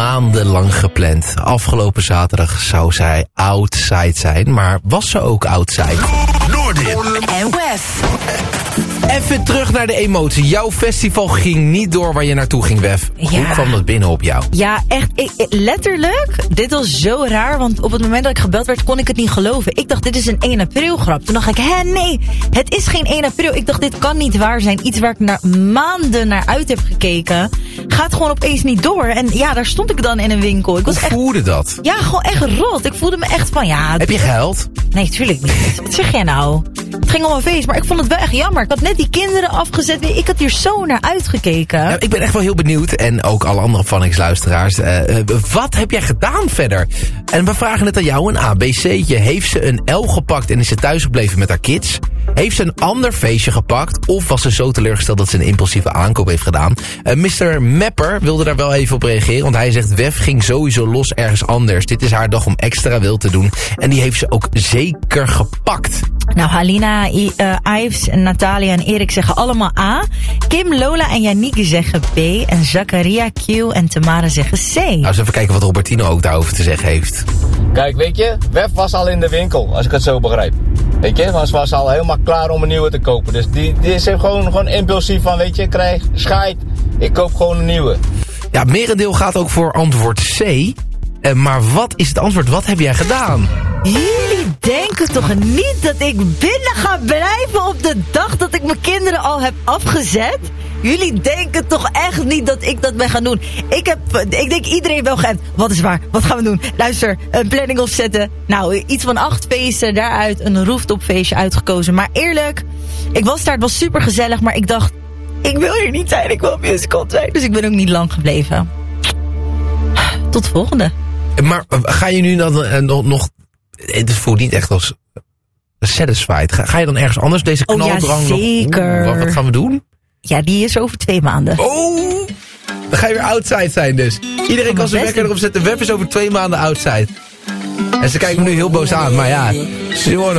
maandenlang gepland. Afgelopen zaterdag zou zij outside zijn, maar was ze ook outside? Noordin en Wef. Even terug naar de emotie. Jouw festival ging niet door waar je naartoe ging, Wef. Ja. Hoe kwam dat binnen op jou? Ja, echt, letterlijk. Dit was zo raar, want op het moment dat ik gebeld werd, kon ik het niet geloven. Ik dacht, dit is een 1 april grap. Toen dacht ik, nee, het is geen 1 april. Ik dacht, dit kan niet waar zijn. Iets waar ik maanden naar uit heb gekeken, gaat gewoon opeens niet door. En ja, daar stond ik dan in een winkel. Ik was Hoe voelde dat? Ja, gewoon echt rot. Ik voelde me echt van, ja... Heb je gehuild? Nee, tuurlijk niet. Wat zeg jij nou? Het ging om een feest, maar ik vond het wel echt jammer. Ik had net die kinderen afgezet. Ik had hier zo naar uitgekeken. Ja, ik ben echt wel heel benieuwd. En ook alle andere Phonics-luisteraars. Wat heb jij gedaan verder? En we vragen het aan jou, een ABC'tje. Heeft ze een L gepakt en is ze thuis gebleven met haar kids? Heeft ze een ander feestje gepakt? Of was ze zo teleurgesteld dat ze een impulsieve aankoop heeft gedaan? Mr. Mapper wilde daar wel even op reageren. Want hij zegt, Wef ging sowieso los ergens anders. Dit is haar dag om extra wil te doen. En die heeft ze ook zeker gepakt. Nou, Halina, Ives, Natalia en Erik zeggen allemaal A. Kim, Lola en Yannick zeggen B. En Zakaria, Q en Tamara zeggen C. Nou, eens even kijken wat Robertino ook daarover te zeggen heeft. Kijk, weet je, Wef was al in de winkel, als ik het zo begrijp. Weet je, was al helemaal klaar om een nieuwe te kopen. Dus die is gewoon impulsief van, weet je, krijg, scheid, ik koop gewoon een nieuwe. Ja, merendeel gaat ook voor antwoord C. Maar wat is het antwoord? Wat heb jij gedaan? Jullie denken toch niet dat ik binnen ga blijven op de dag dat ik mijn kinderen al heb afgezet? Jullie denken toch echt niet dat ik dat ben gaan doen? Ik denk iedereen wel geappt. Wat is waar? Wat gaan we doen? Luister, een planning opzetten. Nou, iets van 8 feesten, daaruit een rooftopfeestje uitgekozen. Maar eerlijk, ik was daar, het was super gezellig, maar ik dacht, ik wil hier niet zijn, ik wil op musical zijn. Dus ik ben ook niet lang gebleven. Tot de volgende. Maar ga je nu dan nog... Het voelt niet echt als satisfied. Ga je dan ergens anders deze knaldrang ja, zeker. nog... Wat gaan we doen? Ja, die is over 2 maanden. Oh! Dan ga je weer outside zijn dus. Iedereen kan zijn wekker erop zetten. Web is over 2 maanden outside. En ze kijken me nu heel boos aan, maar ja...